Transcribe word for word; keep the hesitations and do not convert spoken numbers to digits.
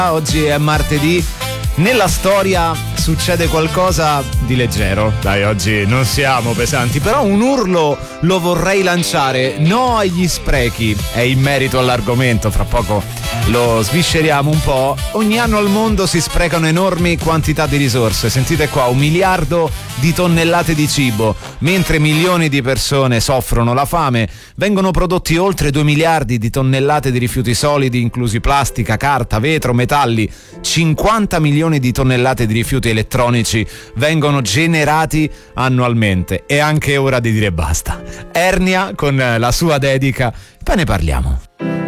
Oggi è martedì. Nella storia succede qualcosa di leggero. Dai, oggi non siamo pesanti, però un urlo lo vorrei lanciare. No agli sprechi. È in merito all'argomento, fra poco lo svisceriamo un po'. Ogni anno al mondo si sprecano enormi quantità di risorse. Sentite qua, un miliardo di tonnellate di cibo. Mentre milioni di persone soffrono la fame, vengono prodotti oltre due miliardi di tonnellate di rifiuti solidi, inclusi plastica, carta, vetro, metalli. cinquanta milioni di tonnellate di rifiuti elettronici vengono generati annualmente. È anche ora di dire basta. Ernia con la sua dedica, poi ne parliamo.